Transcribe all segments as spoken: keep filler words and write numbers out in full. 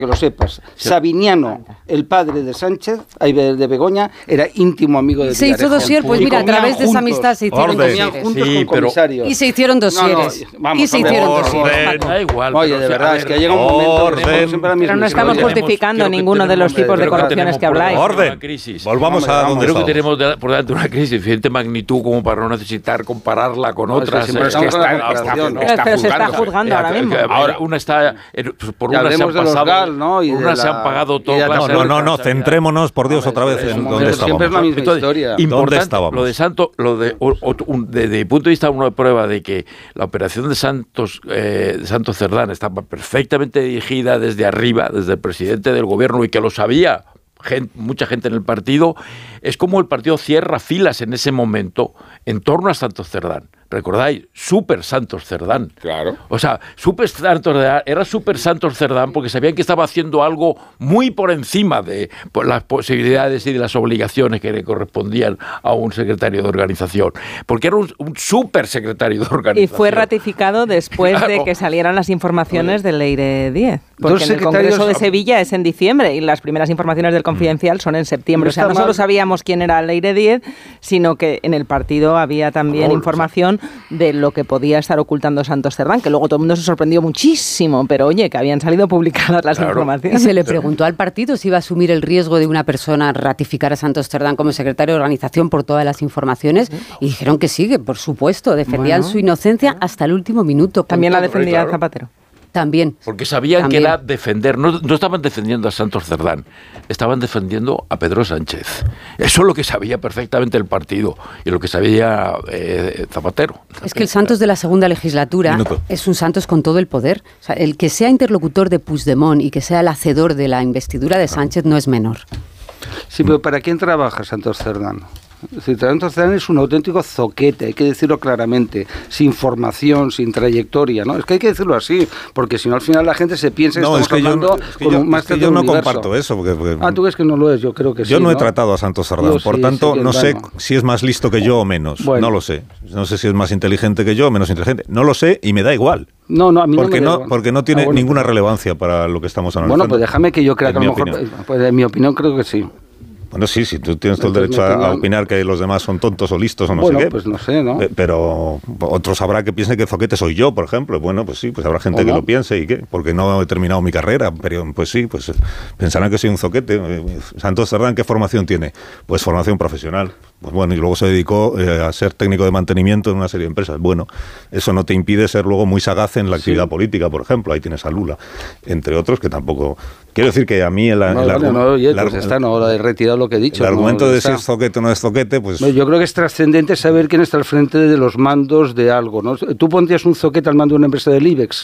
que lo sepas. Sí. Sabiniano, el padre de Sánchez, de Begoña, era íntimo amigo de Se hizo dosier, pues mira, a través de esa amistad se hicieron dosieres. Juntos sí, con comisarios. Y se hicieron dosieres. No, no, vamos, y se hicieron dosieres. Da igual. Oye, de verdad, es que llega un momento... Pero no estamos justificando ninguno de los tipos de corrupciones que habláis. Orden. Volvamos a donde creo que tenemos por delante una crisis de suficiente magnitud como para no necesitar compararla con otras. Pero se está juzgando ahora mismo. Ahora, una está... Por una se han pasado... ¿no? Y unas la, se han pagado todo. No, no, no, no, centrémonos, por Dios, otra vez en dónde estábamos. Siempre es la misma Entonces, historia. ¿Dónde estábamos? Lo de Santos, lo de, desde mi punto de vista, una prueba de que la operación de Santos, eh, de Santos Cerdán estaba perfectamente dirigida desde arriba, desde el presidente del gobierno, y que lo sabía gente, mucha gente en el partido, es como el partido cierra filas en ese momento en torno a Santos Cerdán. ¿Recordáis? Super Santos Cerdán. Claro. O sea, Super Santos Cerdán era Super Santos Cerdán porque sabían que estaba haciendo algo muy por encima de por las posibilidades y de las obligaciones que le correspondían a un secretario de organización. Porque era un, un super secretario de organización. Y fue ratificado después claro. de que salieran las informaciones del Leire diez. Porque en el Congreso de Sevilla es en diciembre y las primeras informaciones del Confidencial son en septiembre. O sea, no solo sabíamos quién era Leire diez, sino que en el partido había también oh, información de lo que podía estar ocultando Santos Cerdán, que luego todo el mundo se sorprendió muchísimo, pero oye, que habían salido publicadas las claro. informaciones. Y se le preguntó al partido si iba a asumir el riesgo de una persona ratificar a Santos Cerdán como secretario de organización por todas las informaciones, y dijeron que sí, que por supuesto, defendían bueno, su inocencia hasta el último minuto. También la defendía claro. Zapatero. También. Porque sabían También. que era defender, no, no estaban defendiendo a Santos Cerdán, estaban defendiendo a Pedro Sánchez. Eso es lo que sabía perfectamente el partido y lo que sabía eh, Zapatero. Es que el Santos de la segunda legislatura Minuto. es un Santos con todo el poder. O sea, el que sea interlocutor de Puigdemont y que sea el hacedor de la investidura de Sánchez no es menor. Sí, pero ¿para quién trabaja Santos Cerdán? Santos Cerdán es un auténtico zoquete, hay que decirlo claramente, sin formación, sin trayectoria, ¿no? Es que hay que decirlo así, porque si no al final la gente se piensa que no, estamos es que hablando yo no, es que con yo, un máster es que yo del no universo. comparto eso. Porque, porque ah, tú ves que no lo es, yo creo que sí. Yo no, ¿no? he tratado a Santos Cerdán, yo por sí, tanto no sé gano. si es más listo que yo o menos, bueno. no lo sé. No sé si es más inteligente que yo o menos inteligente, no lo sé y me da igual. No, no, a mí porque no, no, me da porque no tiene ah, bueno, ninguna pero... relevancia para lo que estamos analizando. Bueno, pues déjame que yo crea que a lo mejor, opinión. pues en mi opinión creo que sí. Bueno, sí, sí, tú tienes todo el derecho a, a opinar que los demás son tontos o listos o no bueno, sé qué. pues no sé, ¿no? Pero otros habrá que piensen que zoquete soy yo, por ejemplo. Bueno, pues sí, pues habrá gente que lo piense y qué, porque no he terminado mi carrera, pero pues sí, pues pensarán que soy un zoquete. Santos Cerdán, ¿qué formación tiene? Pues formación profesional. Pues bueno, y luego se dedicó eh, a ser técnico de mantenimiento en una serie de empresas. Bueno, eso no te impide ser luego muy sagaz en la actividad sí. política, por ejemplo. Ahí tienes a Lula, entre otros, que tampoco... Quiero decir que a mí el, no, el, vale, argu- no, oye, el, pues argu- está, no, he retirado lo que he dicho. El argumento no, de está. si es zoquete o no es zoquete, pues... Yo creo que es trascendente saber quién está al frente de los mandos de algo, ¿no? ¿Tú pondrías un zoquete al mando de una empresa del IBEX?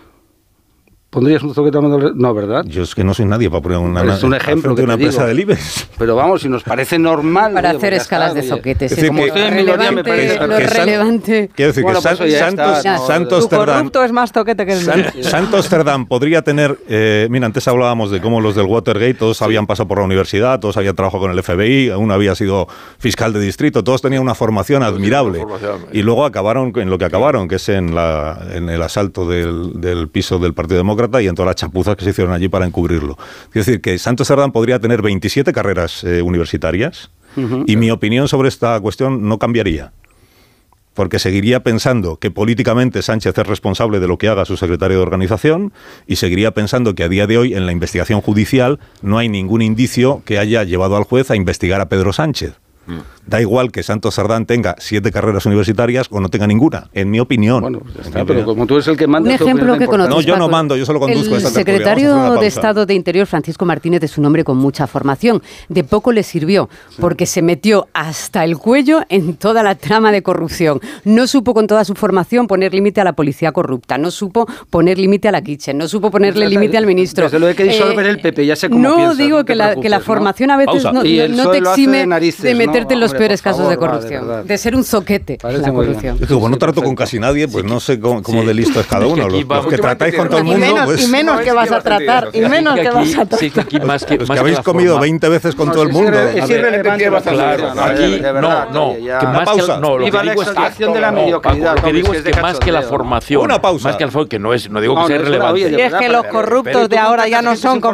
¿Pondrías un zoquete al mando del... No, ¿verdad? Yo es que no soy nadie para poner una, es un ejemplo de una digo. empresa del IBEX. Pero vamos, si nos parece normal... Para oye, hacer escalas está, de zoquetes. Es decir, como que, estoy en minoría me parece... Lo que relevante... Quiero decir bueno, que pues San, Santos, está, no, Santos tu Cerdán... corrupto es más zoquete que el... San, Santos Cerdán podría tener... Eh, mira, antes hablábamos de cómo los del Watergate, todos sí. habían pasado por la universidad, todos habían trabajado con el F B I, uno había sido fiscal de distrito, todos tenían una formación admirable. Una formación, y luego acabaron en lo que acabaron, que es en, la, en el asalto del, del piso del Partido Demócrata y en todas las chapuzas que se hicieron allí para encubrirlo. Es decir, que Santos Cerdán podría tener veintisiete carreras eh, universitarias uh-huh. y mi opinión sobre esta cuestión no cambiaría. Porque seguiría pensando que políticamente Sánchez es responsable de lo que haga su secretario de organización y seguiría pensando que a día de hoy en la investigación judicial no hay ningún indicio que haya llevado al juez a investigar a Pedro Sánchez. Da igual que Santos Cerdán tenga siete carreras universitarias o no tenga ninguna, en mi opinión. Bueno, pues está, pero opinión. Como tú eres el que manda... Un ejemplo que conoces, No, yo no mando, yo solo conduzco. El secretario de Estado de Interior, Francisco Martínez, es un hombre con mucha formación. De poco le sirvió, porque se metió hasta el cuello en toda la trama de corrupción. No supo con toda su formación poner límite a la policía corrupta, no supo poner límite a la Kitchen, no supo ponerle límite al ministro. Desde lo de que disolver eh, el P P, ya sé cómo No piensas, digo no que, la, que la formación ¿no? a veces no, no, no te exime de, narices, de meterte ¿no? en los peores casos de corrupción, de, de ser un zoquete en la corrupción. Es que como no trato con casi nadie, pues no sé cómo, cómo de listo es cada uno. Los, los que tratáis con todo el mundo, y menos, pues... Y menos que vas a tratar, y menos que vas a tratar. Sí, que aquí más que, los más que habéis que comido forma, veinte veces con no, todo el mundo. Es irrelevante. Claro, aquí no, no, que más que no, lo que digo es que de la mediocridad. Lo que digo es que más que la formación, una pausa, más que el que no es, no digo que sea relevante. Y es que los corruptos de ahora ya no son